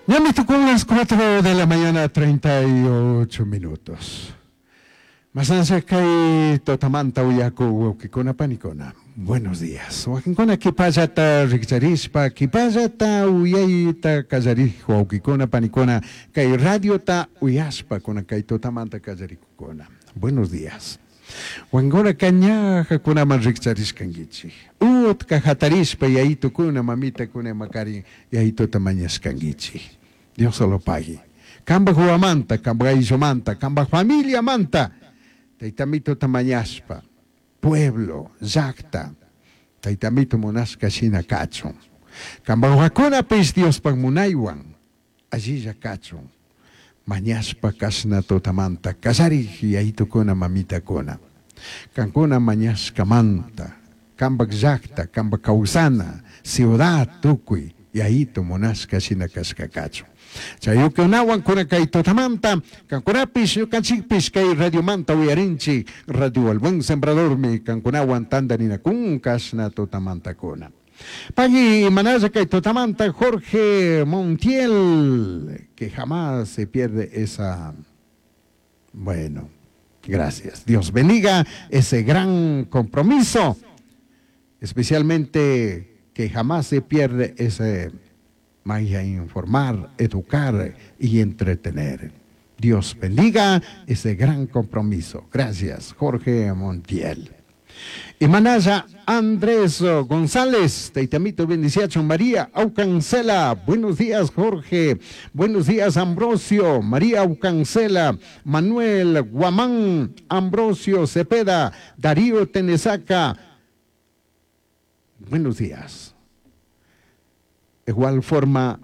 Ya me tocó las 4 de la mañana, 38 minutos. Masansa kay totamanta uyaku kikuna panikona. Buenos días. Wakinkona kipayata rikcharispa, kipayata uyayita kazarijo kikuna panikona, kay radio ta uyaspa kuna kay totamanta kazarikuna. Buenos días. Wangora kanya hakuna man rikchariskangichi. Ut kahatarispa yaito kuna mamita kuna makari yaito tamanyas kangichi. Dios se lo pague. Kamba huamanta, kamba isomanta, kamba familia manta. Taitamito tamanyaspa, pueblo, zakta, taitamito monasca shina cacho. Kamba huacona pes Dios pang munaywan, allí ya cacho. Mañaspa kasna totamanta, kasariji ahito kona mamita kona. Kankona mañasca manta, kamba zakta, kamba causana, ciudad tukui, y ahito monasca shina cascacacho. Chayo que unawan kuna kay totamanta, kankunapis yo kanchikpis kay radio manta uyarinchi, radio al buen sembrador mi kankunawan tandanina kunkas na totamanta kuna. Pagi manasa kay totamanta Jorge Montiel, que jamás se pierde esa. Bueno, gracias. Dios bendiga ese gran compromiso, especialmente que jamás se pierde ese. Vaya informar, educar y entretener. Dios bendiga ese gran compromiso. Gracias, Jorge Montiel. Y manaya Andrés González, Teitamito 28, María Aucancela. Buenos días, Jorge. Buenos días, Ambrosio. María Aucancela, Manuel Guamán, Ambrosio Cepeda, Darío Tenesaca. Buenos días. De igual forma,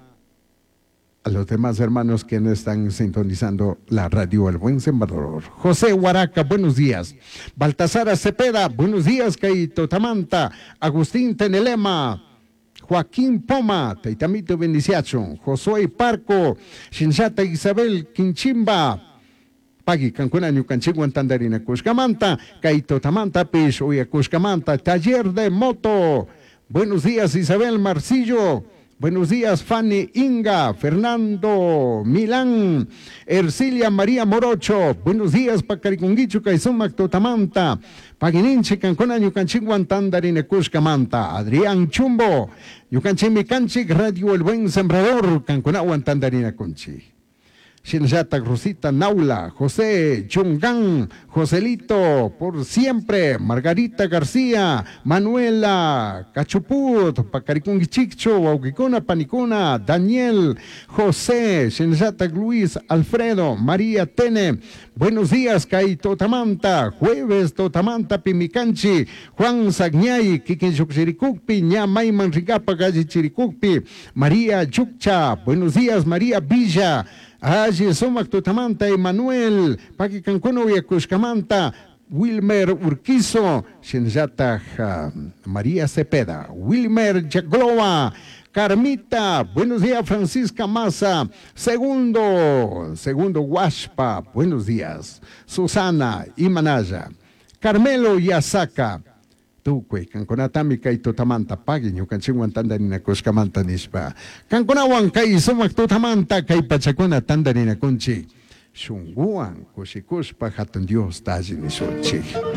a los demás hermanos que no están sintonizando la radio El Buen Sembrador. José Huaraca, buenos días. Baltasara Cepeda, buenos días. Kay Totamanta, Agustín Tenelema, Joaquín Poma, Taitamito Bendiciacho, Josué Parco, Shinshata Isabel Quinchimba, Pagi Cancuna Ñucanchiguan Tandarina Cuscamanta, Kay Totamanta Pish, Uya Cuscamanta, Taller de Moto. Buenos días, Isabel Marcillo. Buenos días, Fanny Inga, Fernando Milán, Ercilia María Morocho. Buenos días, Pacaricunguichu, Caizumac Totamanta, Paguininche, Cancona, Yucanchiguan, Tandarine, Cuscamanta, Adrián Chumbo, Yucanchimicanchic, Radio El Buen Sembrador, Cancunahuan, Tandarina Conchi. Shinjata Rosita Naula, José Chungán, Joselito, por siempre, Margarita García, Manuela Cachuput, Pacaricunguichicho, Auquicona Panicona, Daniel, José, Shinjata Luis Alfredo, María Tene. Buenos días, Kay Totamanta, Jueves Totamanta, Pimicanchi, Juan Sagñay, Kikinchuxiricukpi, Ñamay Manricapa, Gallichiricukpi, María Yuccha. Buenos días, María Villa. Allí Somac Totamanta, Emanuel, Paqui Cancuno y Cuscamanta, Wilmer Urquizo, Shinjata María Cepeda, Wilmer Jagloa, Carmita, buenos días, Francisca Maza, segundo Huaspa, buenos días, Susana Imanaya, Carmelo Yasaka, Tukwe, Canconatami Kay Totamanta, Pagi, Ñucanchiguan Tandarina Cuscamanta Nispa, Canconawan Kay Somac Totamanta, Kay Pachacona Tandarina Conchi, Shunguan, Cusicuspa, Hatun Dios, Tajinisochi.